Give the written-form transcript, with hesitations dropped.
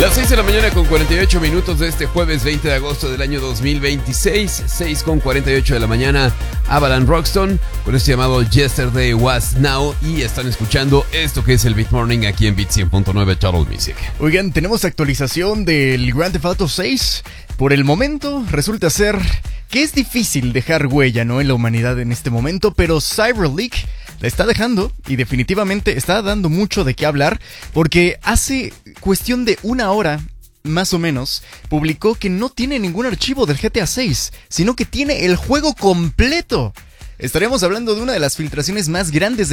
Las 6 de la mañana con 48 minutos de este jueves 20 de agosto del año 2026. 6 con 48 de la mañana, Avalan Roxton con este llamado Yesterday Was Now. Y están escuchando esto que es el Beat Morning aquí en Beat 100.9 Total Music. Oigan, tenemos actualización del Grand Theft Auto 6. Por el momento resulta ser que es difícil dejar huella, ¿no?, en la humanidad en este momento, pero CyberLeak la está dejando y definitivamente está dando mucho de qué hablar, porque hace cuestión de una hora, más o menos, publicó que no tiene ningún archivo del GTA 6, sino que tiene el juego completo. Estaríamos hablando de una de las filtraciones más grandes